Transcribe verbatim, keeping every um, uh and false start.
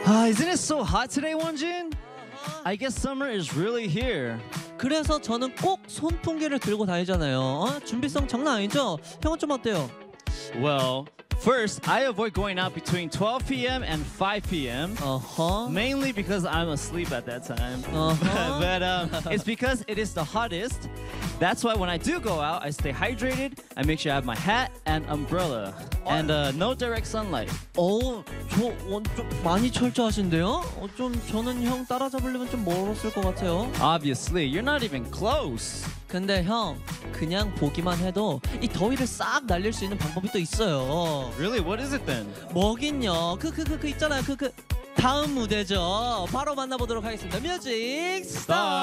Ah, isn't it so hot today, Wonjin? I guess summer is really here. 그래서 저는 꼭 손풍기를 들고 다니잖아요. 어? 준비성 장난 아니죠? 형은 좀 어때요? Well, first, I avoid going out between twelve p m and five p m 어허. mainly because I'm asleep at that time. Uh-huh. But um, it's because it is the hottest. That's why when I do go out, I stay hydrated. I make sure I have my hat and umbrella and uh, no direct sunlight. 어, 저 원, 좀 많이 철저하신데요? 어, 좀 저는 형 따라잡으려면 좀 멀었을 것 같아요. Obviously, you're not even close. 근데 형, 그냥 보기만 해도 이 더위를 싹 날릴 수 있는 방법이 또 있어요. Really? What is it then? 뭐긴요. 그 그 그 그 있잖아요. 그 그 다음 무대죠. 바로 만나보도록 하겠습니다. 뮤직 스타트.